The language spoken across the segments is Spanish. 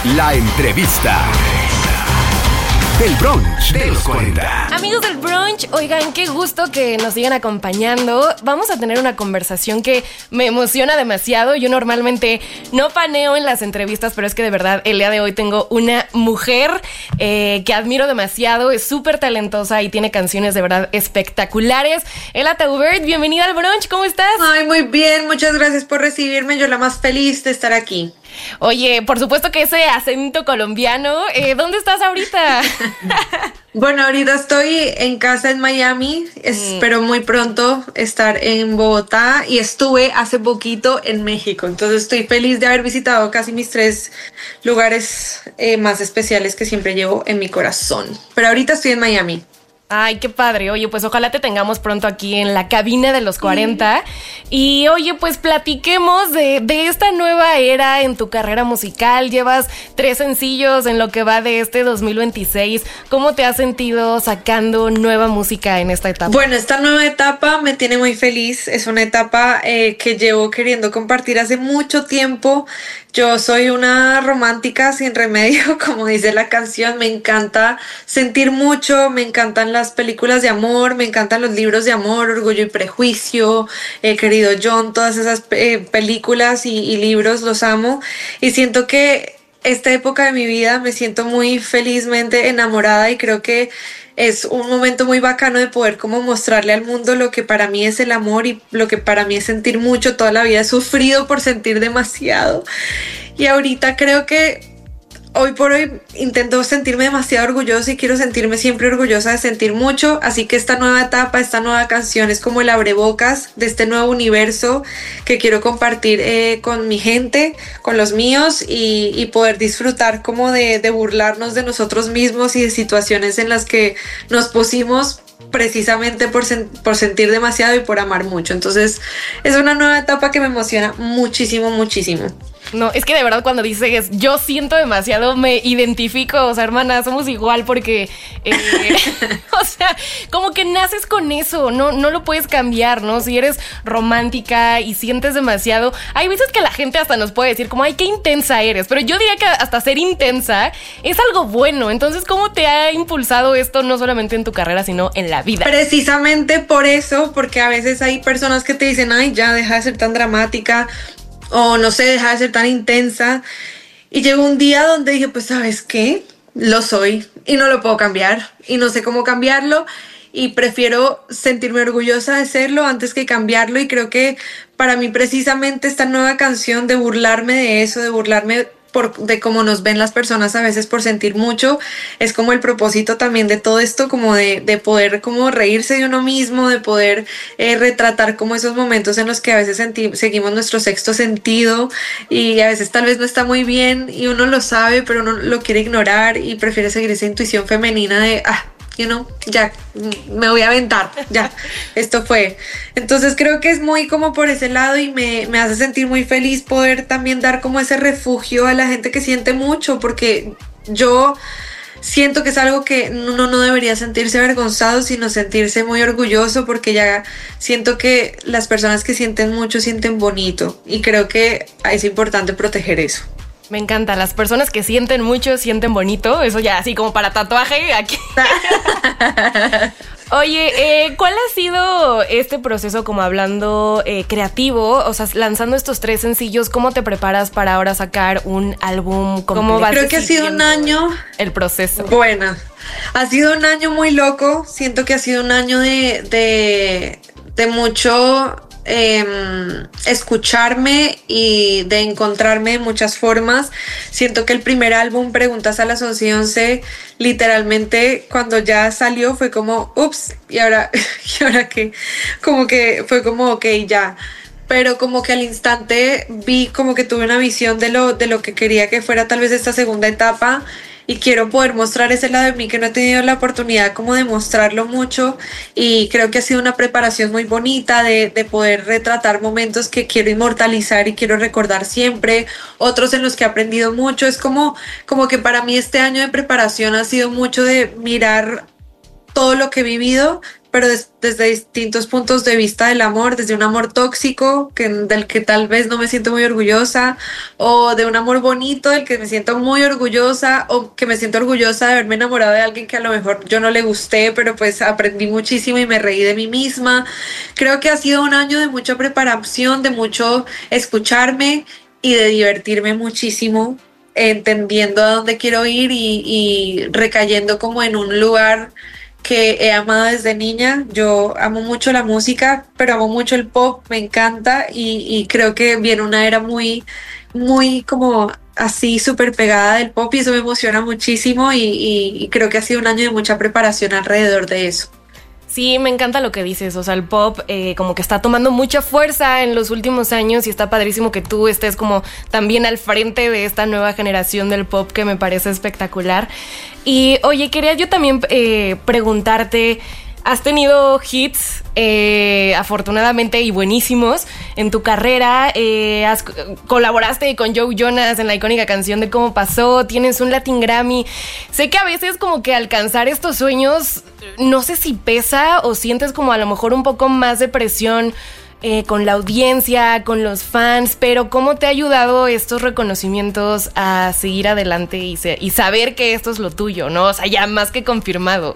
La entrevista del brunch de los 40. Amigos del brunch, oigan, qué gusto que nos sigan acompañando. Vamos a tener una conversación que me emociona demasiado. Yo normalmente no paneo en las entrevistas, pero es que de verdad el día de hoy tengo una mujer que admiro demasiado. Es súper talentosa y tiene canciones de verdad espectaculares. Ela Taubert, bienvenida al brunch, ¿cómo estás? Ay, muy bien, muchas gracias por recibirme. Yo la más feliz de estar aquí. Oye, por supuesto que ese acento colombiano, ¿dónde estás ahorita? Bueno, ahorita estoy en casa en Miami, espero muy pronto estar en Bogotá y estuve hace poquito en México, entonces estoy feliz de haber visitado casi mis 3 lugares más especiales que siempre llevo en mi corazón, pero ahorita estoy en Miami. Ay, qué padre. Oye, pues ojalá te tengamos pronto aquí en la cabina de los 40. Y oye, pues platiquemos de esta nueva era en tu carrera musical. Llevas 3 sencillos en lo que va de este 2026. ¿Cómo te has sentido sacando nueva música en esta etapa? Bueno, esta nueva etapa me tiene muy feliz. Es una etapa que llevo queriendo compartir hace mucho tiempo. Yo soy una romántica sin remedio, como dice la canción. Me encanta sentir mucho, me encantan las películas de amor, me encantan los libros de amor, Orgullo y Prejuicio, Querido John, todas esas películas y libros los amo. Y siento que esta época de mi vida me siento muy felizmente enamorada y creo que es un momento muy bacano de poder como mostrarle al mundo lo que para mí es el amor y lo que para mí es sentir mucho. Toda la vida he sufrido por sentir demasiado y ahorita creo que hoy por hoy intento sentirme demasiado orgullosa y quiero sentirme siempre orgullosa de sentir mucho, así que esta nueva etapa, esta nueva canción es como el abrebocas de este nuevo universo que quiero compartir con mi gente, con los míos y poder disfrutar como de burlarnos de nosotros mismos y de situaciones en las que nos pusimos precisamente por sentir demasiado y por amar mucho. Entonces es una nueva etapa que me emociona muchísimo, muchísimo. No, es que de verdad cuando dices yo siento demasiado me identifico, o sea, hermana, somos igual porque, o sea, como que naces con eso, no lo puedes cambiar, ¿no? Si eres romántica y sientes demasiado, hay veces que la gente hasta nos puede decir como, ay, qué intensa eres, pero yo diría que hasta ser intensa es algo bueno. Entonces, ¿cómo te ha impulsado esto no solamente en tu carrera, sino en la vida? Precisamente por eso, porque a veces hay personas que te dicen, ay, ya, deja de ser tan dramática, o no sé, deja de ser tan intensa. Y llegó un día donde dije, pues, ¿sabes qué? Lo soy y no lo puedo cambiar y no sé cómo cambiarlo y prefiero sentirme orgullosa de serlo antes que cambiarlo. Y creo que para mí precisamente esta nueva canción de burlarme de eso, de burlarme de cómo nos ven las personas a veces por sentir mucho, es como el propósito también de todo esto, como de poder como reírse de uno mismo, de poder retratar como esos momentos en los que a veces seguimos nuestro sexto sentido y a veces tal vez no está muy bien y uno lo sabe pero uno lo quiere ignorar y prefiere seguir esa intuición femenina de ya, me voy a aventar, ya, esto fue. Entonces creo que es muy como por ese lado y me hace sentir muy feliz poder también dar como ese refugio a la gente que siente mucho, porque yo siento que es algo que uno no debería sentirse avergonzado, sino sentirse muy orgulloso, porque ya siento que las personas que sienten mucho sienten bonito y creo que es importante proteger eso. Me encanta, las personas que sienten mucho, sienten bonito, eso ya así como para tatuaje aquí. Oye, ¿cuál ha sido este proceso como hablando creativo? O sea, lanzando estos 3 sencillos, ¿cómo te preparas para ahora sacar un álbum? ¿Cómo vas? Creo que ha sido un año... El proceso. Bueno, ha sido un año muy loco, siento que ha sido un año de mucho... escucharme y de encontrarme de muchas formas. Siento que el primer álbum, Preguntas a las 11:11, literalmente cuando ya salió fue como ups, y ahora qué, como que fue como ok, ya, pero como que al instante vi como que tuve una visión de lo que quería que fuera tal vez esta segunda etapa. Y quiero poder mostrar ese lado de mí que no he tenido la oportunidad como de mostrarlo mucho, y creo que ha sido una preparación muy bonita de poder retratar momentos que quiero inmortalizar y quiero recordar siempre, otros en los que he aprendido mucho. Es como que para mí este año de preparación ha sido mucho de mirar todo lo que he vivido pero desde distintos puntos de vista del amor, desde un amor tóxico del que tal vez no me siento muy orgullosa, o de un amor bonito del que me siento muy orgullosa, o que me siento orgullosa de haberme enamorado de alguien que a lo mejor yo no le gusté, pero pues aprendí muchísimo y me reí de mí misma. Creo que ha sido un año de mucha preparación, de mucho escucharme y de divertirme muchísimo, entendiendo a dónde quiero ir y recayendo como en un lugar que he amado desde niña. Yo amo mucho la música, pero amo mucho el pop, me encanta y creo que viene una era muy, muy como así súper pegada del pop y eso me emociona muchísimo y creo que ha sido un año de mucha preparación alrededor de eso. Sí, me encanta lo que dices, o sea, el pop como que está tomando mucha fuerza en los últimos años y está padrísimo que tú estés como también al frente de esta nueva generación del pop que me parece espectacular. Y oye, quería yo también preguntarte, has tenido hits afortunadamente y buenísimos en tu carrera, colaboraste con Joe Jonas en la icónica canción de Cómo Pasó, tienes un Latin Grammy. Sé que a veces como que alcanzar estos sueños, no sé si pesa o sientes como a lo mejor un poco más de presión con la audiencia, con los fans, pero ¿cómo te ha ayudado estos reconocimientos a seguir adelante y saber que esto es lo tuyo, ¿no? O sea, ya más que confirmado.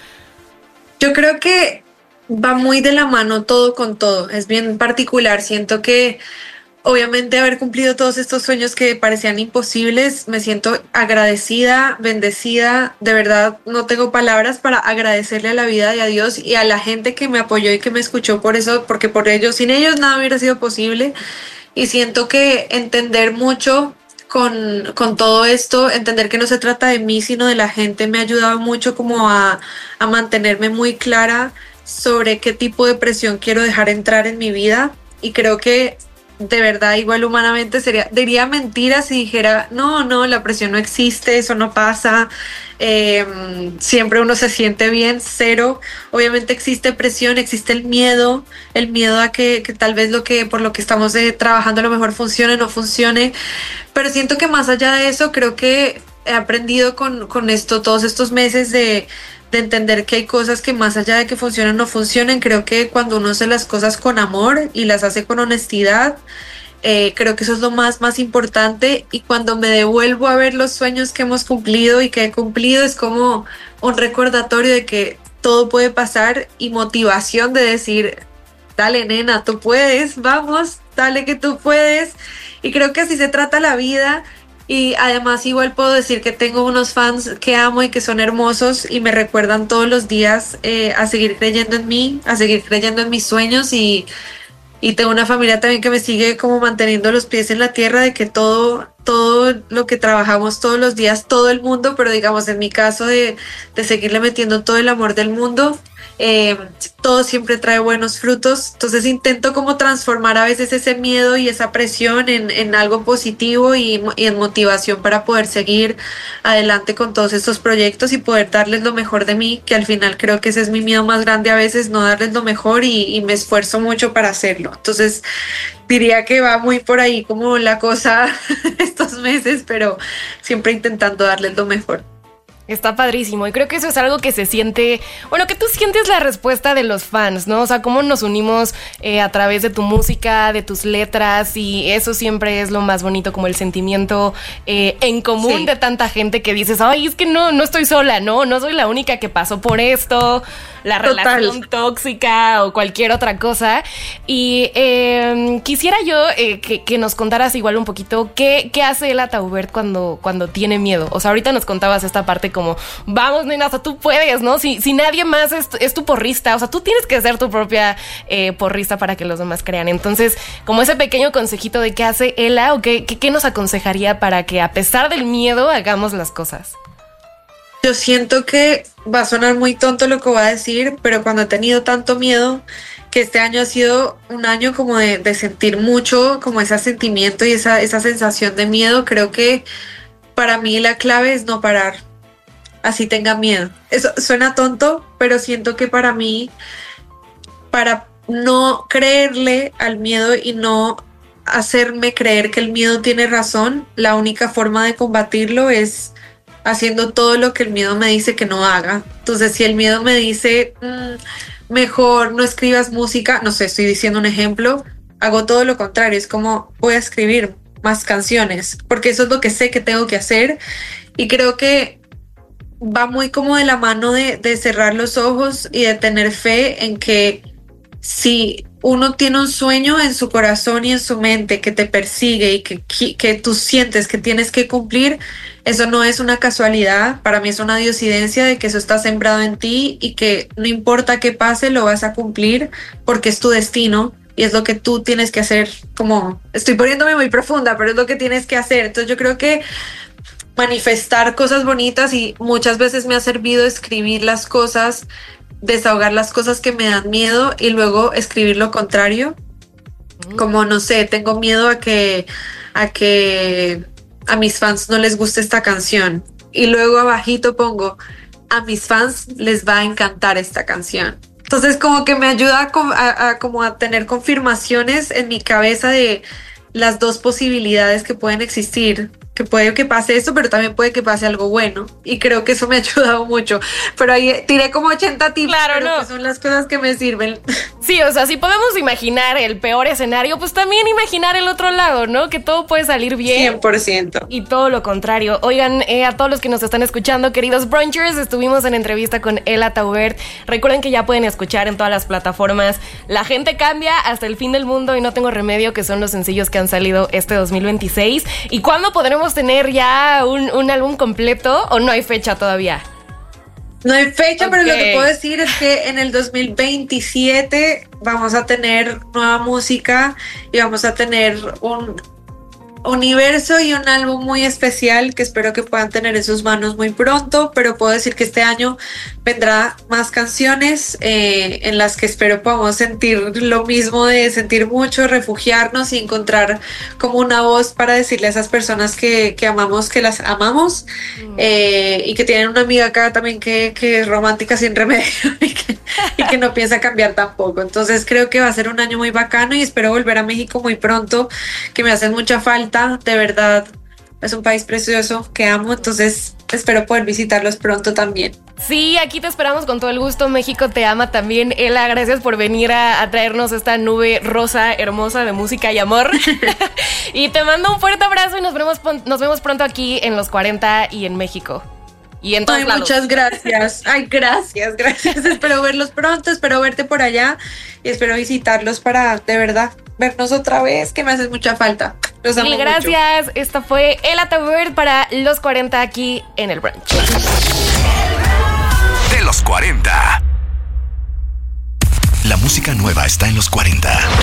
Yo creo que va muy de la mano todo con todo, es bien particular, siento que obviamente haber cumplido todos estos sueños que parecían imposibles, me siento agradecida, bendecida, de verdad no tengo palabras para agradecerle a la vida y a Dios y a la gente que me apoyó y que me escuchó por eso, porque por ellos, sin ellos nada hubiera sido posible y siento que entender mucho con todo esto, entender que no se trata de mí, sino de la gente, me ha ayudado mucho como a mantenerme muy clara sobre qué tipo de presión quiero dejar entrar en mi vida. Y creo que de verdad, igual humanamente diría mentira si dijera, no, la presión no existe, eso no pasa, siempre uno se siente bien, cero. Obviamente existe presión, existe el miedo a que tal vez por lo que estamos trabajando a lo mejor funcione, no funcione, pero siento que más allá de eso, creo que he aprendido con esto, todos estos meses de entender que hay cosas que más allá de que funcionen o no funcionen, creo que cuando uno hace las cosas con amor y las hace con honestidad, creo que eso es lo más importante, y cuando me devuelvo a ver los sueños que hemos cumplido y que he cumplido, es como un recordatorio de que todo puede pasar y motivación de decir, dale nena, tú puedes, vamos, dale que tú puedes, y creo que así se trata la vida. Y además igual puedo decir que tengo unos fans que amo y que son hermosos y me recuerdan todos los días a seguir creyendo en mí, a seguir creyendo en mis sueños, y tengo una familia también que me sigue como manteniendo los pies en la tierra de que todo lo que trabajamos todos los días, todo el mundo, pero digamos en mi caso de seguirle metiendo todo el amor del mundo, todo siempre trae buenos frutos. Entonces intento como transformar a veces ese miedo y esa presión en algo positivo y en motivación para poder seguir adelante con todos estos proyectos y poder darles lo mejor de mí, que al final creo que ese es mi miedo más grande a veces, no darles lo mejor, y me esfuerzo mucho para hacerlo. Entonces diría que va muy por ahí como la cosa estos meses, pero siempre intentando darles lo mejor. Está padrísimo y creo que eso es algo que se siente, bueno, que tú sientes la respuesta de los fans, ¿no? O sea, cómo nos unimos a través de tu música, de tus letras, y eso siempre es lo más bonito, como el sentimiento en común, sí, de tanta gente que dices, ay, es que no estoy sola, no soy la única que pasó por esto, la relación tóxica o cualquier otra cosa. Y quisiera yo que nos contaras igual un poquito qué hace Ela Taubert cuando tiene miedo. O sea, ahorita nos contabas esta parte como, vamos nena, o sea, tú puedes, ¿no? Si nadie más es tu porrista, o sea, tú tienes que ser tu propia porrista para que los demás crean. Entonces, como ese pequeño consejito de qué hace Ela o qué nos aconsejaría para que a pesar del miedo hagamos las cosas. Yo siento que va a sonar muy tonto lo que voy a decir, pero cuando he tenido tanto miedo, que este año ha sido un año como de sentir mucho, como ese sentimiento y esa sensación de miedo, creo que para mí la clave es no parar, así tenga miedo. Eso suena tonto, pero siento que para mí, para no creerle al miedo y no hacerme creer que el miedo tiene razón, la única forma de combatirlo es haciendo todo lo que el miedo me dice que no haga. Entonces, si el miedo me dice, mejor no escribas música, no sé, estoy diciendo un ejemplo, hago todo lo contrario, es como voy a escribir más canciones, porque eso es lo que sé que tengo que hacer, y creo que va muy como de la mano de cerrar los ojos y de tener fe en que si uno tiene un sueño en su corazón y en su mente que te persigue y que tú sientes que tienes que cumplir, eso no es una casualidad. Para mí es una diosidencia de que eso está sembrado en ti y que no importa qué pase, lo vas a cumplir porque es tu destino y es lo que tú tienes que hacer. Como estoy poniéndome muy profunda, pero es lo que tienes que hacer. Entonces yo creo que manifestar cosas bonitas, y muchas veces me ha servido escribir las cosas, desahogar las cosas que me dan miedo y luego escribir lo contrario. Como, no sé, tengo miedo a que a mis fans no les guste esta canción, y luego abajito pongo, a mis fans les va a encantar esta canción. Entonces como que me ayuda a tener confirmaciones en mi cabeza de las dos posibilidades que pueden existir, que puede que pase esto, pero también puede que pase algo bueno, y creo que eso me ha ayudado mucho. Pero ahí tiré como 80 tips, claro, pero no, que son las cosas que me sirven. Sí, o sea, si podemos imaginar el peor escenario, pues también imaginar el otro lado, ¿no? Que todo puede salir bien. 100%. Y todo lo contrario. Oigan, a todos los que nos están escuchando, queridos brunchers, estuvimos en entrevista con Ela Taubert. Recuerden que ya pueden escuchar en todas las plataformas La Gente Cambia, Hasta el Fin del Mundo y No Tengo Remedio, que son los sencillos que han salido este 2026. ¿Y cuándo podremos tener ya un álbum completo, o no hay fecha todavía? No hay fecha, Okay. pero lo que puedo decir es que en el 2027 vamos a tener nueva música y vamos a tener un universo y un álbum muy especial que espero que puedan tener en sus manos muy pronto, pero puedo decir que este año vendrá más canciones en las que espero podamos sentir lo mismo, de sentir mucho, refugiarnos y encontrar como una voz para decirle a esas personas que amamos, que las amamos, y que tienen una amiga acá también que es romántica sin remedio y que no piensa cambiar tampoco. Entonces creo que va a ser un año muy bacano y espero volver a México muy pronto, que me hacen mucha falta. De verdad, es un país precioso que amo, entonces espero poder visitarlos pronto también. Sí, aquí te esperamos con todo el gusto. México te ama también. Ela, gracias por venir a traernos esta nube rosa hermosa de música y amor. Y te mando un fuerte abrazo y nos vemos pronto aquí en Los 40 y en México. Y en todos lados. Muchas gracias. Ay, gracias. Espero verlos pronto, espero verte por allá y espero visitarlos para, de verdad, vernos otra vez, que me haces mucha falta. Los amo Mil gracias. mucho. Esta fue Ela Taubert para Los 40 aquí en el brunch. De Los 40. La música nueva está en Los 40.